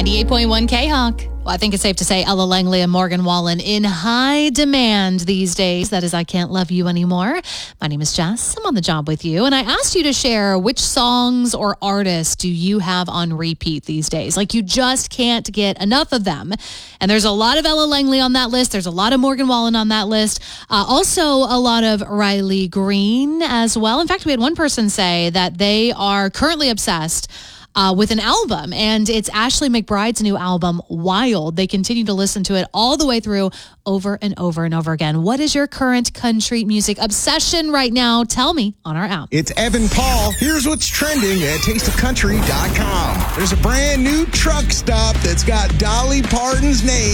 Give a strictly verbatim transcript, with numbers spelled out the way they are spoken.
ninety-eight point one K-Hawk. Well, I think it's safe to say Ella Langley and Morgan Wallen in high demand these days. That is I Can't Love You Anymore. My name is Jess. I'm on the job with you. And I asked you to share which songs or artists do you have on repeat these days? Like you just can't get enough of them. And there's a lot of Ella Langley on that list. There's a lot of Morgan Wallen on that list. Uh, also a lot of Riley Green as well. In fact, we had one person say that they are currently obsessed Uh, with an album, and it's Ashley McBride's new album, Wild. They continue to listen to it all the way through over and over and over again. What is your current country music obsession right now? Tell me on our app. It's Evan Paul. Here's what's trending at taste of country dot com. There's a brand new truck stop that's got Dolly Parton's name